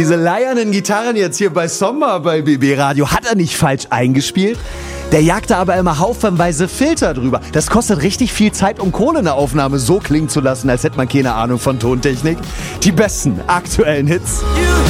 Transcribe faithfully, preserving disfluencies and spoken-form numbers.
Diese leiernen Gitarren jetzt hier bei Sommer bei B B Radio, hat er nicht falsch eingespielt? Der jagt da aber immer haufenweise Filter drüber. Das kostet richtig viel Zeit, um Kohle in der Aufnahme so klingen zu lassen, als hätte man keine Ahnung von Tontechnik. Die besten aktuellen Hits.